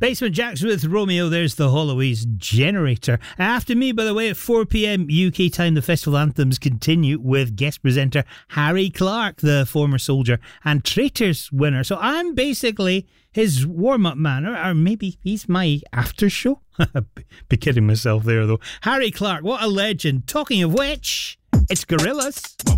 Basement Jacks with Romeo. There's the Holloway's Generator. After me, by the way, at 4 p.m. UK time, the festival anthems continue with guest presenter Harry Clark, the former soldier and Traitors winner. So I'm basically his warm-up man, or maybe he's my after show. Be kidding myself there, though. Harry Clark, what a legend. Talking of which, it's Gorillaz.